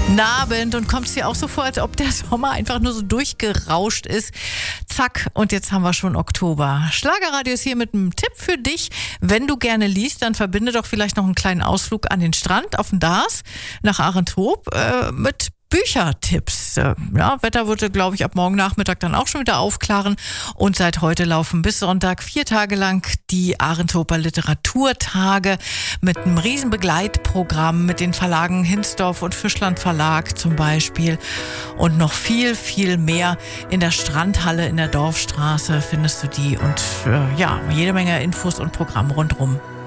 Abend und kommt es dir auch so vor, als ob der Sommer einfach nur so durchgerauscht ist. Zack, und jetzt haben wir schon Oktober. Schlagerradio ist hier mit einem Tipp für dich. Wenn du gerne liest, dann verbinde doch vielleicht noch einen kleinen Ausflug an den Strand auf den Dars nach Ahrenshoop mit Büchertipps. Ja, Wetter würde, glaube ich, ab morgen Nachmittag dann auch schon wieder aufklaren. Und seit heute laufen bis Sonntag 4 Tage lang die Ahrenshoper Literaturtage mit einem riesen Begleitprogramm mit den Verlagen Hinsdorf und Fischland Verlag zum Beispiel. Und noch viel, viel mehr. In der Strandhalle in der Dorfstraße findest du die. Und jede Menge Infos und Programm rundherum.